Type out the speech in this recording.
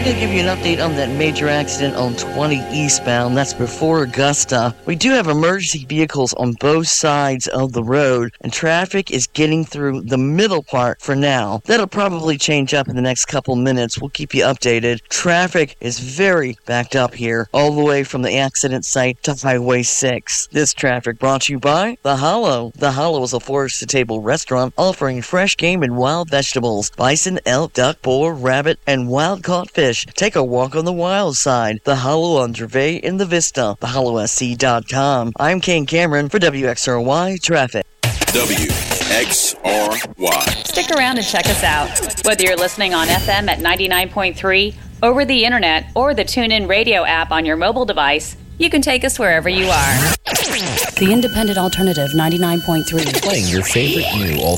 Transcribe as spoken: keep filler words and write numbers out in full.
going to give you an update on that major accident on twenty eastbound. That's before Augusta. We do have emergency vehicles on both sides of the road, and traffic is getting through the middle part for now. That'll probably change up in the next couple minutes. We'll keep you updated. Traffic is very backed up here, all the way from the accident site to Highway six. This traffic brought to you by The Hollow. The Hollow is a forest-to-table restaurant offering fresh game and wild vegetables, bison, elk, duck, boar, rabbit, and wild-caught fish. Take a walk on the wild side. The Hollow on Gervais in the Vista. the hollow s c dot com. I'm Kane Cameron for W X R Y Traffic. W X R Y. Stick around and check us out. Whether you're listening on F M at ninety-nine point three, over the internet, or the TuneIn Radio app on your mobile device, you can take us wherever you are. The Independent Alternative ninety-nine point three. Playing your favorite new